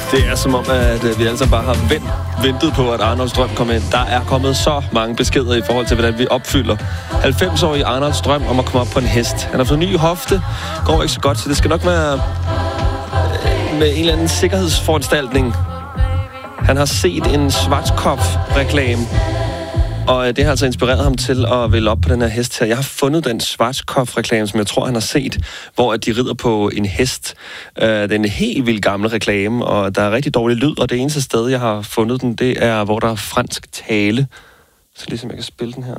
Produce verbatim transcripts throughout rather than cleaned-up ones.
Det er som om, at vi alle sammen bare har vent, ventet på, at Arnolds drøm kom ind. Der er kommet så mange beskeder i forhold til, hvordan vi opfylder halvfems-årige Arnolds drøm om at komme op på en hest. Han har fået ny hofte, går ikke så godt, så det skal nok være med en eller anden sikkerhedsforanstaltning. Han har set en Schwarzkopf-reklame, og det har altså inspireret ham til at vælge op på den her hest her. Jeg har fundet den Schwarzkopf-reklame, som jeg tror, han har set, hvor de rider på en hest. Uh, det er en helt vildt gammel reklame, og der er rigtig dårlig lyd, og det eneste sted, jeg har fundet den, det er, hvor der er fransk tale. Så ligesom jeg kan spille den her.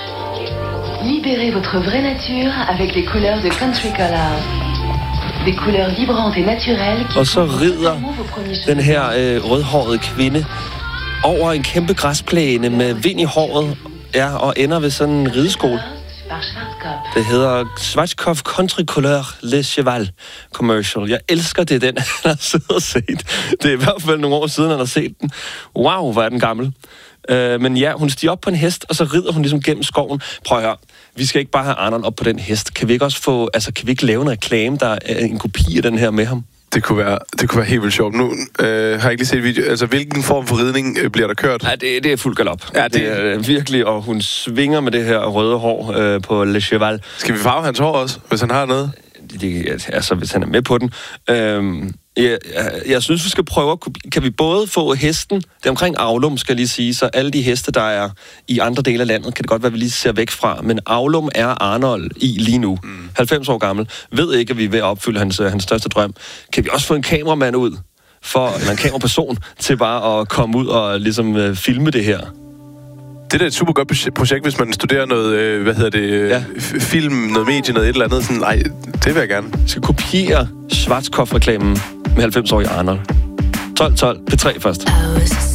Libérez votre vraie nature avec les couleurs de Country Colors. Des couleurs vibrantes et naturelles. Og så rider den her øh, rødhårede kvinde over en kæmpe græsplæne med vind i håret, ja, og ender ved sådan en rideskole. Det hedder Schwarzkopf Country Couleur Le Cheval Commercial. Jeg elsker det, den han har siddet og set. Det er i hvert fald nogle år siden, han har set den. Wow, hvor er den gammel. Uh, men ja, hun stiger op på en hest, og så rider hun ligesom gennem skoven. Prøv at høre, vi skal ikke bare have Arnold op på den hest. Kan vi ikke også få, altså kan vi ikke lave en reklame, der er en kopi af den her med ham? Det kunne være, det kunne være helt vildt sjovt. Nu øh, har jeg ikke lige set video. Altså, hvilken form for ridning øh, bliver der kørt? Ja, det, det er fuld galop. Ja, det... det er virkelig, og hun svinger med det her røde hår øh, på Le Cheval. Skal vi farve hans hår også, hvis han har noget? Det, altså, hvis han er med på den. Øhm, jeg, jeg, jeg synes, vi skal prøve at... Kan vi både få hesten... Det er omkring Aulum, skal jeg lige sige, så alle de heste, der er i andre dele af landet, kan det godt være, at vi lige ser væk fra. Men Aulum er Arnold i lige nu. Mm. halvfems år gammel. Ved ikke, at vi er ved at opfylde hans, hans største drøm. Kan vi også få en kameramand ud, for, eller en kameraperson, til bare at komme ud og ligesom uh, filme det her? Det er et super godt projekt, hvis man studerer noget, øh, hvad hedder det, ja. f- film, noget medie, noget et eller andet. Sådan, nej, det vil jeg gerne. Jeg skal kopiere Schwarzkopf-reklamen med halvfems-årige Arnold. tolv tolv P tre først.